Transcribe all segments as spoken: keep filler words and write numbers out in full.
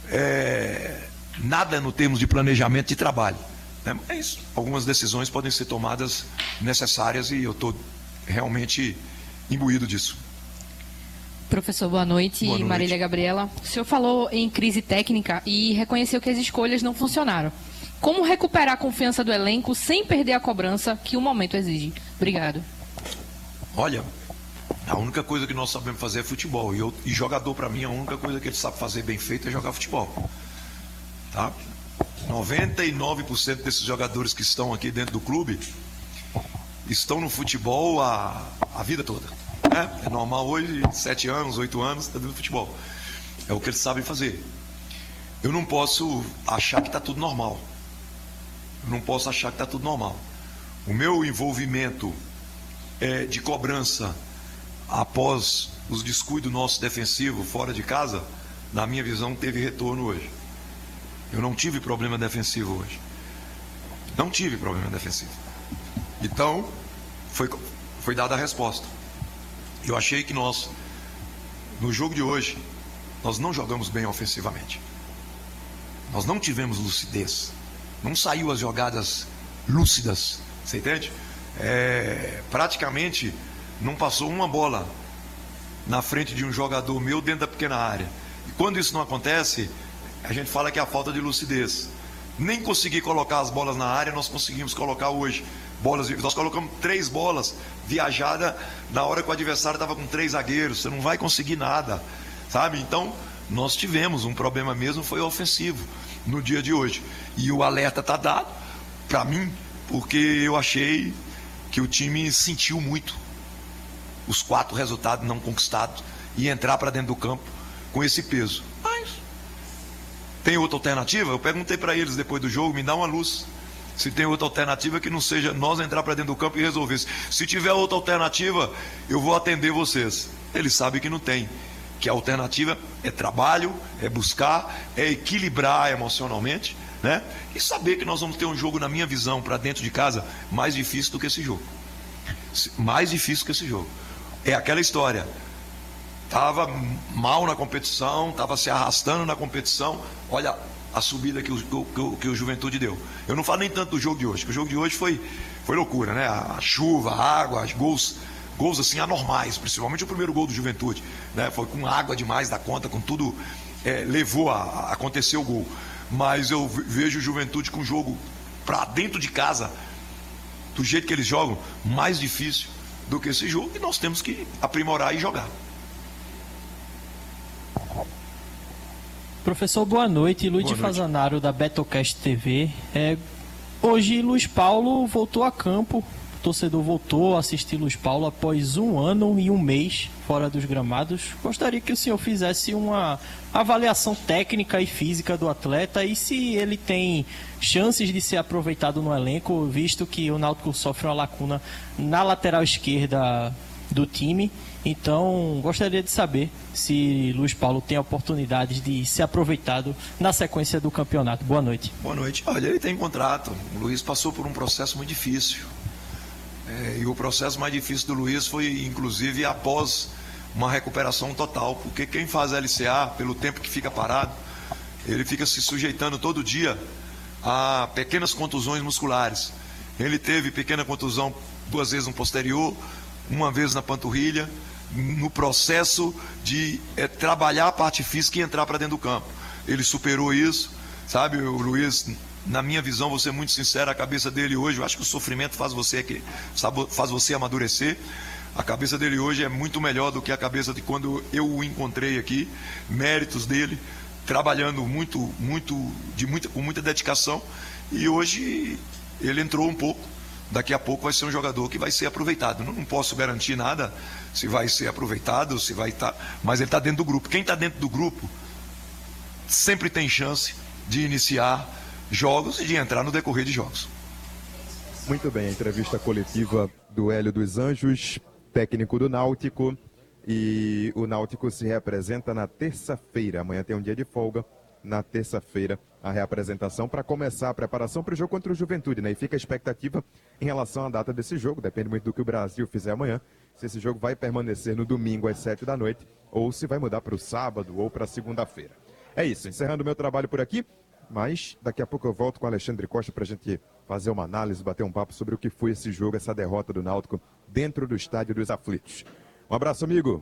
é, nada no termos de planejamento de trabalho. Né? É isso. Algumas decisões podem ser tomadas necessárias e eu estou realmente imbuído disso. Professor, boa noite. Boa noite. Marília Gabriela. O senhor falou em crise técnica e reconheceu que as escolhas não funcionaram. Como recuperar a confiança do elenco sem perder a cobrança que o momento exige? Obrigado. Olha, a única coisa que nós sabemos fazer é futebol. E, eu, e jogador, para mim, a única coisa que ele sabe fazer bem feito é jogar futebol. Tá? noventa e nove por cento desses jogadores que estão aqui dentro do clube estão no futebol a, a vida toda. Né? É normal hoje, sete anos, oito anos, está dentro do futebol. É o que eles sabem fazer. Eu não posso achar que está tudo normal. Eu não posso achar que está tudo normal. O meu envolvimento é, de cobrança após os descuidos nosso defensivo fora de casa, na minha visão, teve retorno hoje. Eu não tive problema defensivo hoje. Não tive problema defensivo. Então, foi, foi dada a resposta. Eu achei que nós, no jogo de hoje, nós não jogamos bem ofensivamente. Nós não tivemos lucidez. Não saiu as jogadas lúcidas. Você entende? É, praticamente não passou uma bola na frente de um jogador meu dentro da pequena área. E quando isso não acontece, a gente fala que é a falta de lucidez. Nem consegui colocar as bolas na área, nós conseguimos colocar hoje. Bolas, nós colocamos três bolas viajadas na hora que o adversário estava com três zagueiros. Você não vai conseguir nada, sabe? Então, nós tivemos um problema mesmo, foi ofensivo no dia de hoje. E o alerta está dado para mim, porque eu achei que o time sentiu muito os quatro resultados não conquistados e entrar para dentro do campo com esse peso. Mas tem outra alternativa? Eu perguntei para eles depois do jogo, me dá uma luz. Se tem outra alternativa que não seja nós entrar para dentro do campo e resolver isso. Se tiver outra alternativa, eu vou atender vocês. Eles sabem que não tem. Que a alternativa é trabalho, é buscar, é equilibrar emocionalmente, né? E saber que nós vamos ter um jogo, na minha visão, para dentro de casa, mais difícil do que esse jogo. Mais difícil que esse jogo. É aquela história. Estava mal na competição, estava se arrastando na competição. Olha a subida que o, que, o, que o Juventude deu. Eu não falo nem tanto do jogo de hoje, que o jogo de hoje foi, foi loucura, né? A chuva, a água, os gols, gols assim anormais, principalmente o primeiro gol do Juventude, né? Foi com água demais da conta, com tudo, é, levou a, a acontecer o gol. Mas eu vejo o Juventude com o jogo para dentro de casa, do jeito que eles jogam, mais difícil do que esse jogo, e nós temos que aprimorar e jogar. Professor, boa noite. Luiz de Fazanaro, da Betocast T V. É, hoje, Luiz Paulo voltou a campo. O torcedor voltou a assistir Luiz Paulo após um ano e um mês fora dos gramados. Gostaria que o senhor fizesse uma avaliação técnica e física do atleta e se ele tem chances de ser aproveitado no elenco, visto que o Náutico sofre uma lacuna na lateral esquerda do time. Então, gostaria de saber se Luiz Paulo tem oportunidades de ser aproveitado na sequência do campeonato. Boa noite. Boa noite. Olha, ele tem contrato. O Luiz passou por um processo muito difícil. É, e o processo mais difícil do Luiz foi, inclusive, após uma recuperação total. Porque quem faz L C A, pelo tempo que fica parado, ele fica se sujeitando todo dia a pequenas contusões musculares. Ele teve pequena contusão duas vezes no posterior, uma vez na panturrilha, no processo de é, trabalhar a parte física e entrar para dentro do campo. Ele superou isso, sabe, o Luiz, na minha visão, vou ser muito sincero, a cabeça dele hoje, eu acho que o sofrimento faz você, que, faz você amadurecer. A cabeça dele hoje é muito melhor do que a cabeça de quando eu o encontrei aqui. Méritos dele, trabalhando muito, muito, de muita, com muita dedicação, e hoje ele entrou um pouco. Daqui a pouco vai ser um jogador que vai ser aproveitado. Não, não posso garantir nada se vai ser aproveitado, se vai estar, mas ele está dentro do grupo. Quem está dentro do grupo sempre tem chance de iniciar jogos e de entrar no decorrer de jogos. Muito bem, a entrevista coletiva do Hélio dos Anjos, técnico do Náutico. E o Náutico se representa na terça-feira. Amanhã tem um dia de folga. Na terça-feira, a reapresentação para começar a preparação para o jogo contra o Juventude, né? E fica a expectativa em relação à data desse jogo, depende muito do que o Brasil fizer amanhã, se esse jogo vai permanecer no domingo às sete da noite ou se vai mudar para o sábado ou para segunda-feira. É isso, encerrando o meu trabalho por aqui, mas daqui a pouco eu volto com o Alexandre Costa para a gente fazer uma análise, bater um papo sobre o que foi esse jogo, essa derrota do Náutico dentro do Estádio dos Aflitos. Um abraço, amigo.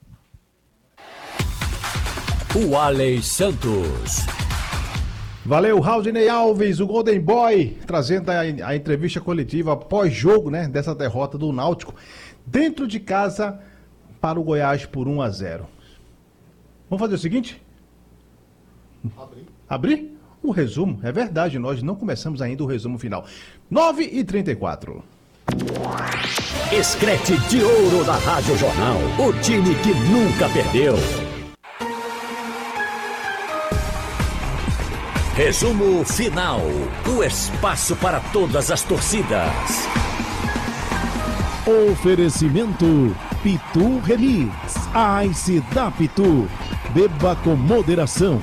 O Alex Santos. Valeu, Raudinei Alves, o Golden Boy, trazendo a, a entrevista coletiva pós-jogo, né, dessa derrota do Náutico, dentro de casa para o Goiás por um a zero. Vamos fazer o seguinte? Abrir. Abrir? O resumo, é verdade, nós não começamos ainda o resumo final. nove e trinta e quatro. Escrete de ouro da Rádio Jornal, o time que nunca perdeu. Resumo final, o espaço para todas as torcidas. Oferecimento Pitu Remix, a Ice da Pitu. Beba com moderação.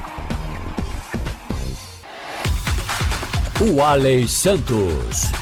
O Alex Santos.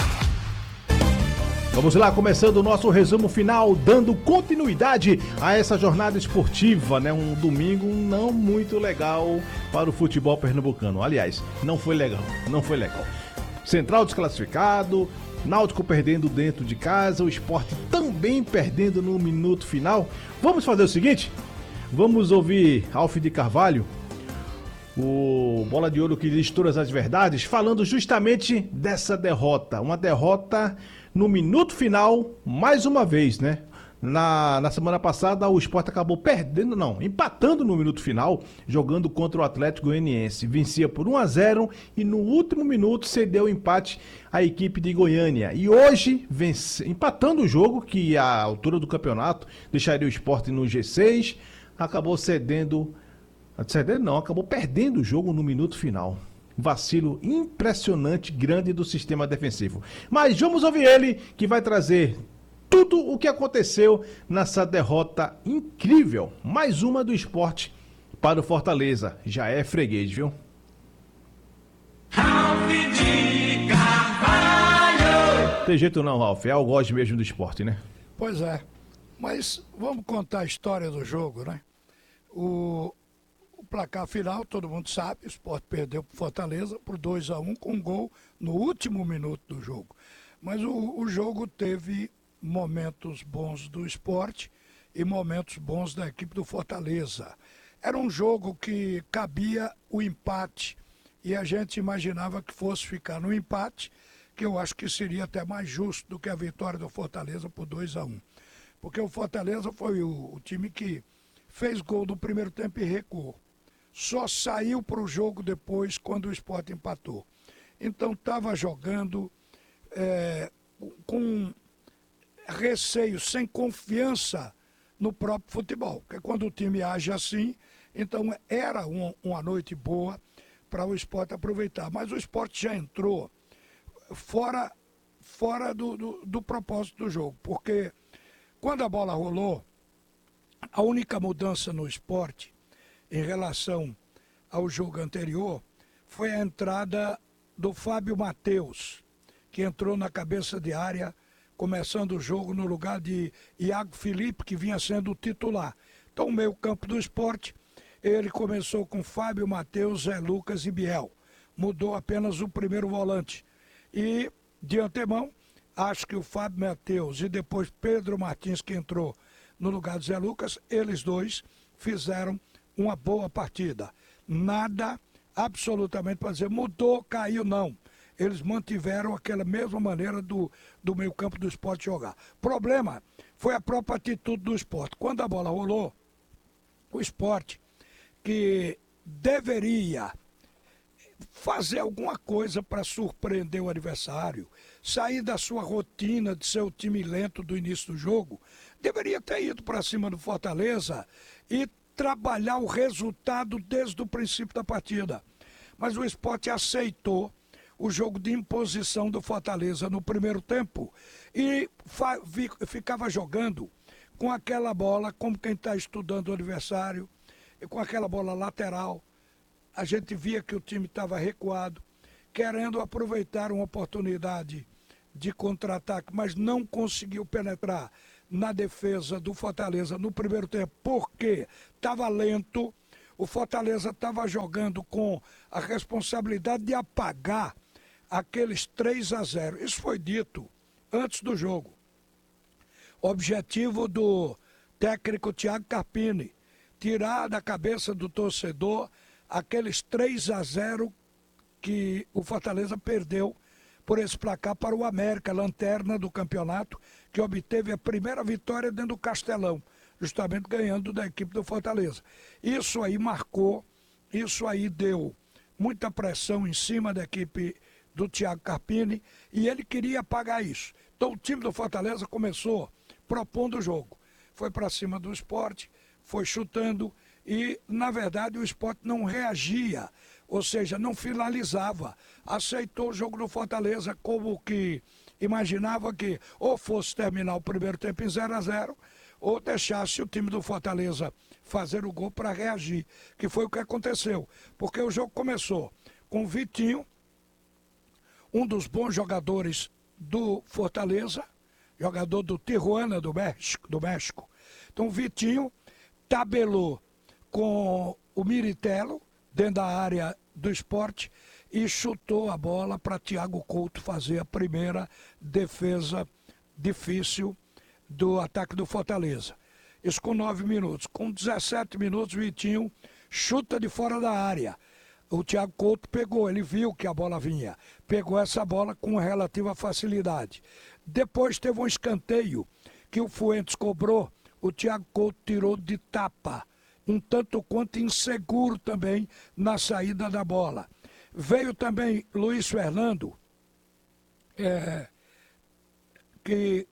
Vamos lá, começando o nosso resumo final, dando continuidade a essa jornada esportiva, né? Um domingo não muito legal para o futebol pernambucano. Aliás, não foi legal, não foi legal. Central desclassificado, Náutico perdendo dentro de casa, o Sport também perdendo no minuto final. Vamos fazer o seguinte? Vamos ouvir Alf de Carvalho, o Bola de Ouro que diz todas as verdades, falando justamente dessa derrota. Uma derrota no minuto final, mais uma vez, né? Na, na semana passada, o Sport acabou perdendo, não, empatando no minuto final, jogando contra o Atlético Goianiense. Vencia por um a zero e no último minuto cedeu o empate à equipe de Goiânia. E hoje, vence, empatando o jogo, que à altura do campeonato deixaria o Sport no G seis, acabou cedendo, cedendo não, acabou perdendo o jogo no minuto final. Vacilo impressionante, grande do sistema defensivo. Mas vamos ouvir ele, que vai trazer tudo o que aconteceu nessa derrota incrível. Mais uma do Sport para o Fortaleza. Já é freguês, viu? Ralf de Carvalho. Tem jeito não, Ralf. É algoz mesmo do Sport, né? Pois é. Mas vamos contar a história do jogo, né? O... O placar final, todo mundo sabe, o Sport perdeu para o Fortaleza por dois a um com um gol no último minuto do jogo. Mas o, o jogo teve momentos bons do Sport e momentos bons da equipe do Fortaleza. Era um jogo que cabia o empate e a gente imaginava que fosse ficar no empate, que eu acho que seria até mais justo do que a vitória do Fortaleza por dois a um. Porque o Fortaleza foi o, o time que fez gol no primeiro tempo e recuou. Só saiu para o jogo depois, quando o Sport empatou. Então estava jogando é, com receio, sem confiança no próprio futebol. Porque quando o time age assim, então era uma, uma noite boa para o Sport aproveitar. Mas o Sport já entrou fora, fora do, do, do propósito do jogo. Porque quando a bola rolou, a única mudança no Sport em relação ao jogo anterior, foi a entrada do Fábio Matheus, que entrou na cabeça de área, começando o jogo no lugar de Iago Felipe, que vinha sendo o titular. Então, o meio campo do Sport, ele começou com Fábio Matheus, Zé Lucas e Biel. Mudou apenas o primeiro volante. E, de antemão, acho que o Fábio Matheus e depois Pedro Martins, que entrou no lugar do Zé Lucas, eles dois fizeram uma boa partida. Nada absolutamente para dizer mudou, caiu, não. Eles mantiveram aquela mesma maneira do, do meio campo do Sport jogar. Problema foi a própria atitude do Sport. Quando a bola rolou, o Sport, que deveria fazer alguma coisa para surpreender o adversário, sair da sua rotina de ser o time lento do início do jogo, deveria ter ido para cima do Fortaleza e trabalhar o resultado desde o princípio da partida. Mas o Sport aceitou o jogo de imposição do Fortaleza no primeiro tempo e ficava jogando com aquela bola, como quem está estudando o adversário, e com aquela bola lateral. A gente via que o time estava recuado, querendo aproveitar uma oportunidade de contra-ataque, mas não conseguiu penetrar na defesa do Fortaleza no primeiro tempo, porque estava lento, o Fortaleza estava jogando com a responsabilidade de apagar aqueles três a zero. Isso foi dito antes do jogo. Objetivo do técnico Thiago Carpini, tirar da cabeça do torcedor aqueles três a zero que o Fortaleza perdeu por esse placar para o América, lanterna do campeonato, que obteve a primeira vitória dentro do Castelão, justamente ganhando da equipe do Fortaleza. Isso aí marcou, isso aí deu muita pressão em cima da equipe do Thiago Carpini e ele queria apagar isso. Então o time do Fortaleza começou propondo o jogo. Foi para cima do Sport, foi chutando e, na verdade, o Sport não reagia, ou seja, não finalizava. Aceitou o jogo do Fortaleza como que imaginava que ou fosse terminar o primeiro tempo em zero a zero ou deixasse o time do Fortaleza fazer o gol para reagir, que foi o que aconteceu. Porque o jogo começou com o Vitinho, um dos bons jogadores do Fortaleza, jogador do Tijuana, do México. Do México. Então o Vitinho tabelou com o Miritello, dentro da área do Sport, e chutou a bola para Thiago Couto fazer a primeira defesa difícil do ataque do Fortaleza. Isso com nove minutos. Com dezessete minutos, o Vitinho chuta de fora da área. O Thiago Couto pegou, ele viu que a bola vinha. Pegou essa bola com relativa facilidade. Depois teve um escanteio que o Fuentes cobrou, o Thiago Couto tirou de tapa. Um tanto quanto inseguro também na saída da bola. Veio também Luiz Fernando, é, que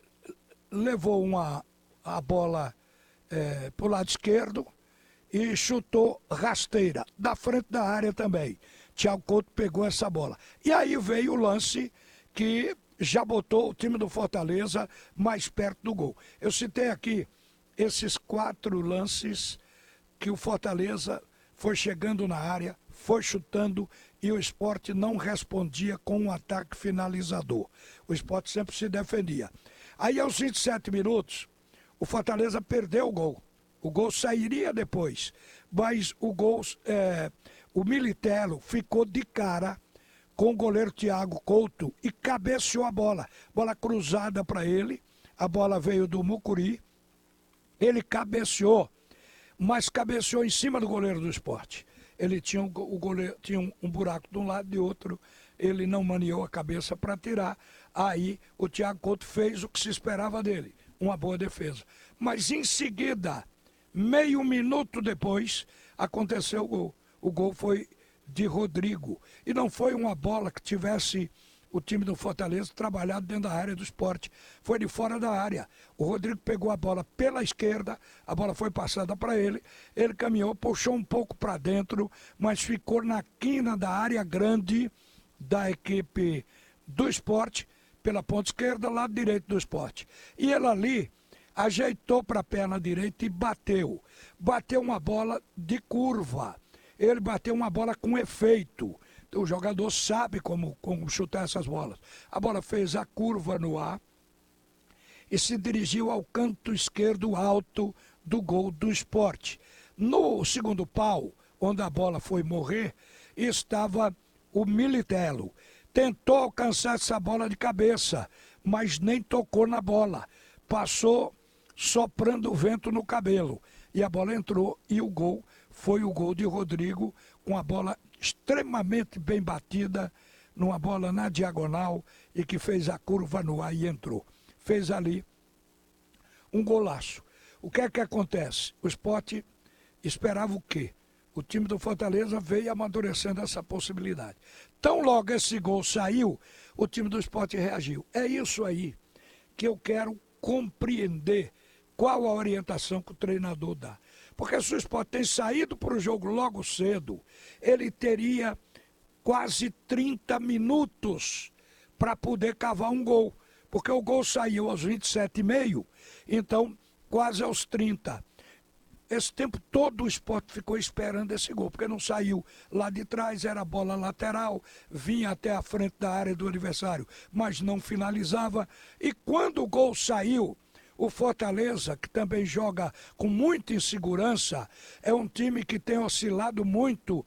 levou uma, a bola é, para o lado esquerdo e chutou rasteira, da frente da área também. Thiago Couto pegou essa bola. E aí veio o lance que já botou o time do Fortaleza mais perto do gol. Eu citei aqui esses quatro lances que o Fortaleza foi chegando na área, foi chutando e o Sport não respondia com um ataque finalizador. O Sport sempre se defendia. Aí aos vinte e sete minutos, o Fortaleza perdeu o gol. O gol sairia depois, mas o gol, é, o Miritello ficou de cara com o goleiro Thiago Couto e cabeceou a bola. Bola cruzada para ele, a bola veio do Mucuri, ele cabeceou, mas cabeceou em cima do goleiro do Sport. Ele tinha, um, o goleiro, tinha um, um buraco de um lado e de outro, ele não maniou a cabeça para tirar. Aí o Thiago Couto fez o que se esperava dele, uma boa defesa. Mas em seguida, meio minuto depois, aconteceu o gol. O gol foi de Rodrigo. E não foi uma bola que tivesse o time do Fortaleza trabalhado dentro da área do Sport. Foi de fora da área. O Rodrigo pegou a bola pela esquerda, a bola foi passada para ele, ele caminhou, puxou um pouco para dentro, mas ficou na quina da área grande da equipe do Sport, pela ponta esquerda, lado direito do Sport. E ele ali ajeitou para a perna direita e bateu. Bateu uma bola de curva. Ele bateu uma bola com efeito. O jogador sabe como, como chutar essas bolas. A bola fez a curva no ar e se dirigiu ao canto esquerdo alto do gol do Sport. No segundo pau, onde a bola foi morrer, estava o Miritello. Tentou alcançar essa bola de cabeça, mas nem tocou na bola. Passou soprando o vento no cabelo. E a bola entrou e o gol foi o gol de Rodrigo, com a bola extremamente bem batida, numa bola na diagonal e que fez a curva no ar e entrou. Fez ali um golaço. O que é que acontece? O Sport esperava o quê? O time do Fortaleza veio amadurecendo essa possibilidade. Tão logo esse gol saiu, o time do Sport reagiu. É isso aí que eu quero compreender, qual a orientação que o treinador dá. Porque se o Sport tem saído para o jogo logo cedo, ele teria quase trinta minutos para poder cavar um gol. Porque o gol saiu aos vinte e sete e meio, então quase aos trinta. Esse tempo todo o Sport ficou esperando esse gol, porque não saiu lá de trás, era bola lateral, vinha até a frente da área do adversário, mas não finalizava. E quando o gol saiu, O Fortaleza, que também joga com muita insegurança, é um time que tem oscilado muito